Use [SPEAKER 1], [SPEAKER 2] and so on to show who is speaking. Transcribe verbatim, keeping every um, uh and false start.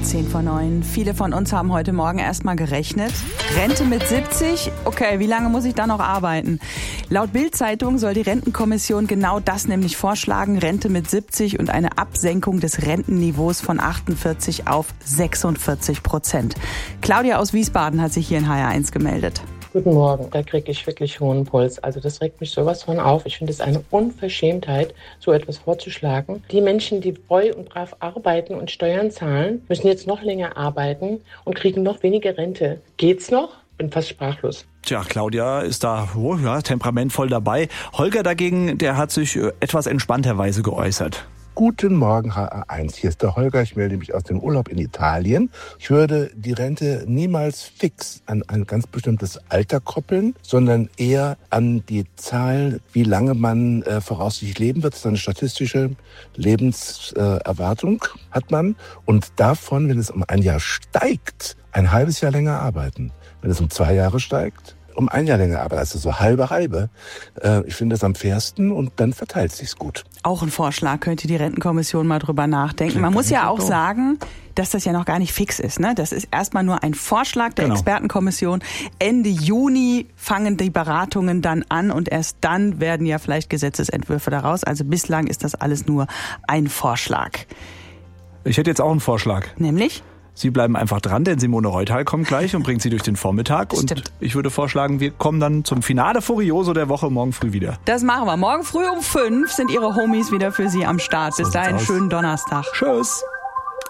[SPEAKER 1] Zehn vor neun. Viele von uns haben heute Morgen erstmal gerechnet. Rente mit siebzig? Okay, wie lange muss ich da noch arbeiten? Laut Bild-Zeitung soll die Rentenkommission genau das nämlich vorschlagen. Rente mit siebzig und eine Absenkung des Rentenniveaus von achtundvierzig auf sechsundvierzig Prozent. Claudia aus Wiesbaden hat sich hier in H R eins gemeldet.
[SPEAKER 2] Guten Morgen, da kriege ich wirklich hohen Puls. Also das regt mich sowas von auf. Ich finde es eine Unverschämtheit, so etwas vorzuschlagen. Die Menschen, die treu und brav arbeiten und Steuern zahlen, müssen jetzt noch länger arbeiten und kriegen noch weniger Rente. Geht's noch? Bin fast sprachlos.
[SPEAKER 3] Tja, Claudia ist da oh, ja, temperamentvoll dabei. Holger dagegen, der hat sich äh, etwas entspannterweise geäußert.
[SPEAKER 4] Guten Morgen, H R eins. Hier ist der Holger. Ich melde mich aus dem Urlaub in Italien. Ich würde die Rente niemals fix an ein ganz bestimmtes Alter koppeln, sondern eher an die Zahl, wie lange man äh, voraussichtlich leben wird. Das ist eine statistische Lebenserwartung, äh, hat man. Und davon, wenn es um ein Jahr steigt, ein halbes Jahr länger arbeiten. Wenn es um zwei Jahre steigt, um ein Jahr länger arbeiten. Also so halbe halbe. Äh, ich finde das am fairsten und dann verteilt sich's gut.
[SPEAKER 1] Auch ein Vorschlag, könnte die Rentenkommission mal drüber nachdenken. Man muss ja auch sagen, dass das ja noch gar nicht fix ist. Ne? Das ist erstmal nur ein Vorschlag der genau. Expertenkommission. Ende Juni fangen die Beratungen dann an und erst dann werden ja vielleicht Gesetzesentwürfe daraus. Also bislang ist das alles nur ein Vorschlag.
[SPEAKER 3] Ich hätte jetzt auch einen Vorschlag.
[SPEAKER 1] Nämlich?
[SPEAKER 3] Sie bleiben einfach dran, denn Simone Reutal kommt gleich und bringt Sie durch den Vormittag.
[SPEAKER 1] Stimmt.
[SPEAKER 3] Und ich würde vorschlagen, wir kommen dann zum Finale Furioso der Woche morgen früh wieder.
[SPEAKER 1] Das machen wir. Morgen früh um fünf sind Ihre Homies wieder für Sie am Start. Bis dahin, schönen Donnerstag.
[SPEAKER 3] Tschüss.